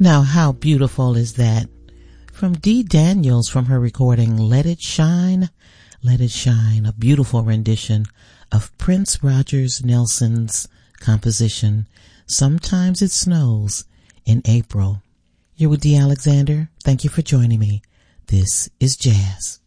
Now, how beautiful is that? From Dee Daniels from her recording Let It Shine, a beautiful rendition of Prince Rogers Nelson's composition, Sometimes It Snows in April. You're with Dee Alexander. Thank you for joining me. This is Jazz.